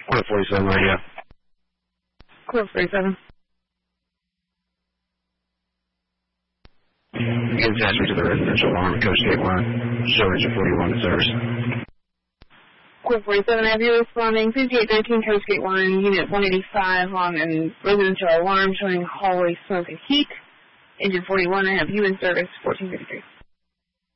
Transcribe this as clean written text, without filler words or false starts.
Court 47 radio. Court 47. Again, attachment to the residential alarm, Coast Gate 1, show engine 41 in service. Court 47, I have you responding, 5819 Coast Gate 1, unit 185 on a residential alarm showing hallway smoke and heat. Engine 41, I have you in service, 1453.